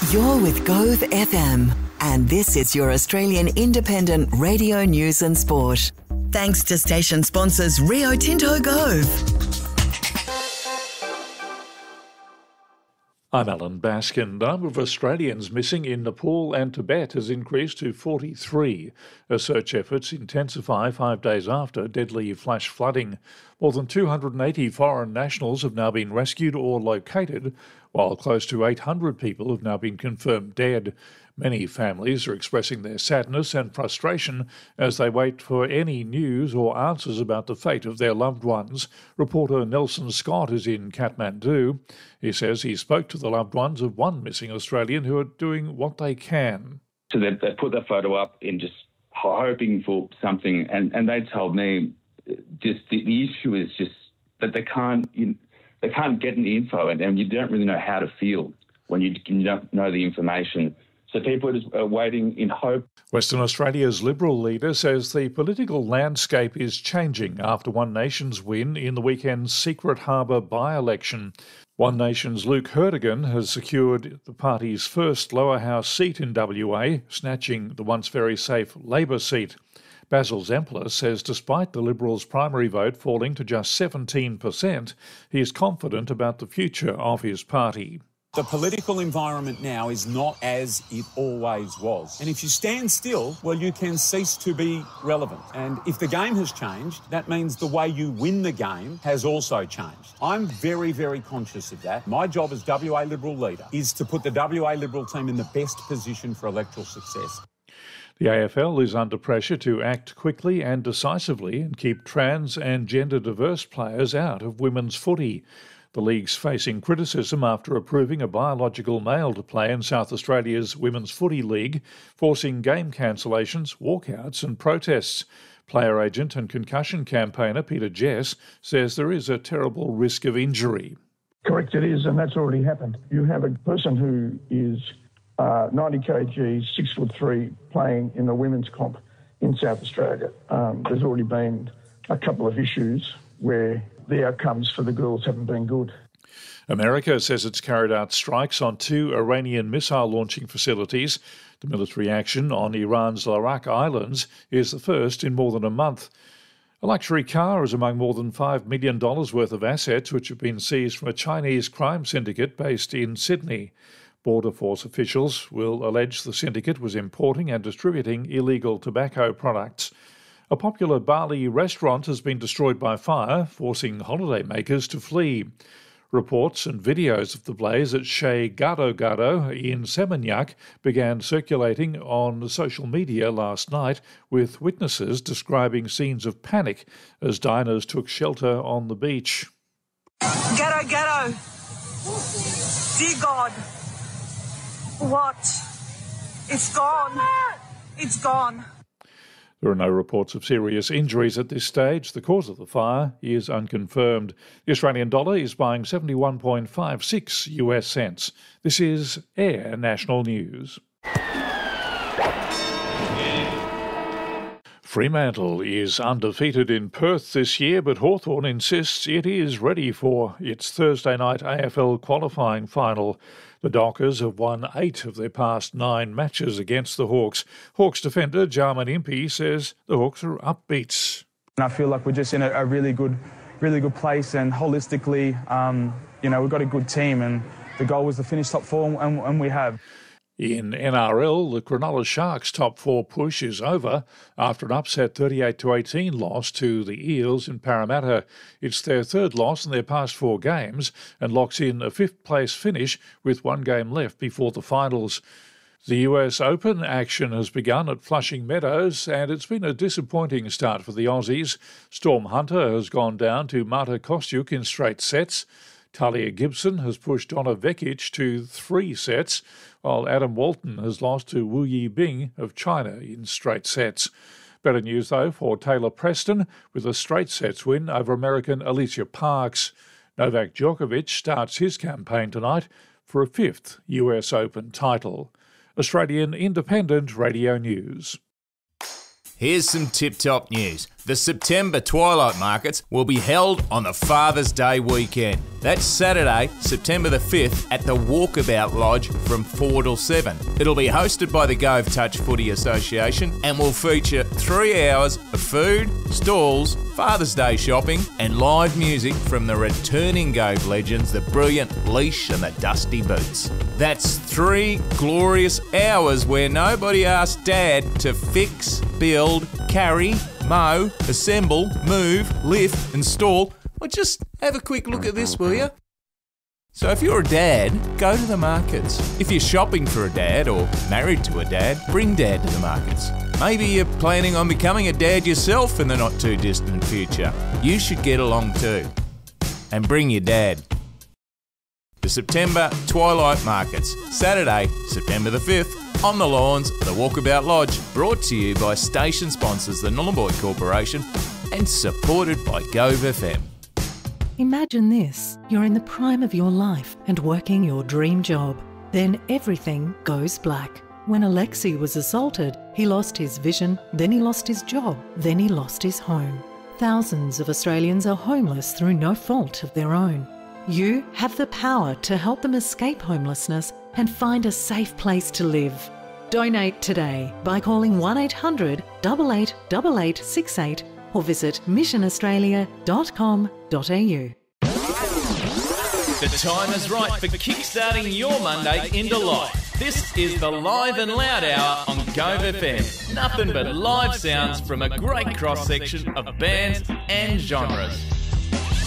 You're with Gove FM, and this is your Australian independent radio news and sport. Thanks to station sponsors Rio Tinto Gove. I'm Alan Baskin. The number of Australians missing in Nepal and Tibet has increased to 43 as search efforts intensify 5 days after deadly flash flooding. More than 280 foreign nationals have now been rescued or located, while close to 800 people have now been confirmed dead. Many families are expressing their sadness and frustration as they wait for any news or answers about the fate of their loved ones. Reporter Nelson Scott is in Kathmandu. He says he spoke to the loved ones of one missing Australian who are doing what they can. So they put the photo up in just hoping for something, and they told me just the issue is just that they can't get any info, and you don't really know how to feel when you don't know the information. So people are just waiting in hope. Western Australia's Liberal leader says the political landscape is changing after One Nation's win in the weekend's Secret Harbour by-election. One Nation's Luke Hertigan has secured the party's first lower house seat in WA, snatching the once very safe Labor seat. Basil Zempler says despite the Liberals' primary vote falling to just 17%, he is confident about the future of his party. The political environment now is not as it always was. And if you stand still, well, you can cease to be relevant. And if the game has changed, that means the way you win the game has also changed. I'm very, very conscious of that. My job as WA Liberal leader is to put the WA Liberal team in the best position for electoral success. The AFL is under pressure to act quickly and decisively and keep trans and gender diverse players out of women's footy. The league's facing criticism after approving a biological male to play in South Australia's Women's Footy League, forcing game cancellations, walkouts and protests. Player agent and concussion campaigner Peter Jess says there is a terrible risk of injury. Correct, it is, and that's already happened. You have a person who is 90 kg, 6'3", playing in the women's comp in South Australia. There's already been a couple of issues where the outcomes for the girls haven't been good. America says it's carried out strikes on 2 Iranian missile launching facilities. The military action on Iran's Larak Islands is the first in more than a month. A luxury car is among more than $5 million worth of assets which have been seized from a Chinese crime syndicate based in Sydney. Border Force officials will allege the syndicate was importing and distributing illegal tobacco products. A popular Bali restaurant has been destroyed by fire, forcing holidaymakers to flee. Reports and videos of the blaze at Chez Gado Gado in Seminyak began circulating on social media last night, with witnesses describing scenes of panic as diners took shelter on the beach. Gado Gado! Dear God! What? It's gone! It's gone! There are no reports of serious injuries at this stage. The cause of the fire is unconfirmed. The Australian dollar is buying 71.56 US cents. This is Air National News. Fremantle is undefeated in Perth this year, but Hawthorn insists it is ready for its Thursday night AFL qualifying final. The Dockers have won 8 of their past 9 matches against the Hawks. Hawks defender Jarman Impey says the Hawks are upbeats. And I feel like we're just in a really good place, and holistically, we've got a good team, and the goal was to finish top 4, and we have. In NRL, the Cronulla Sharks' top 4 push is over after an upset 38-18 loss to the Eels in Parramatta. It's their 3rd loss in their past 4 games and locks in a 5th-place finish with 1 game left before the finals. The US Open action has begun at Flushing Meadows, and it's been a disappointing start for the Aussies. Storm Hunter has gone down to Marta Kostyuk in straight sets. Talia Gibson has pushed Donna Vekic to 3 sets, while Adam Walton has lost to Wu Yibing of China in straight sets. Better news, though, for Taylor Preston with a straight sets win over American Alicia Parks. Novak Djokovic starts his campaign tonight for a 5th US Open title. Australian Independent Radio News. Here's some tip-top news. The September Twilight Markets will be held on the Father's Day weekend. That's Saturday, September the 5th at the Walkabout Lodge from 4 till 7. It'll be hosted by the Gove Touch Footy Association and will feature 3 hours of food, stalls, Father's Day shopping and live music from the returning Gove legends, the brilliant Leash and the Dusty Boots. That's 3 glorious hours where nobody asks Dad to fix, build, carry, mow, assemble, move, lift, install. Well, just have a quick look at this, will you? So if you're a dad, go to the markets. If you're shopping for a dad or married to a dad, bring Dad to the markets. Maybe you're planning on becoming a dad yourself in the not too distant future. You should get along too. And bring your dad. The September Twilight Markets, Saturday, September the 5th, on the lawns of the Walkabout Lodge, brought to you by station sponsors the Nhulunbuy Corporation and supported by Gove FM. Imagine this. You're in the prime of your life and working your dream job. Then everything goes black. When Alexei was assaulted, he lost his vision, then he lost his job, then he lost his home. Thousands of Australians are homeless through no fault of their own. You have the power to help them escape homelessness and find a safe place to live. Donate today by calling 1800 88 8868 or visit missionaustralia.com.au. The time is right for kickstarting your Monday into life. This is the Live and Loud Hour on Gove FM. Nothing but live sounds from a great cross-section of bands and genres.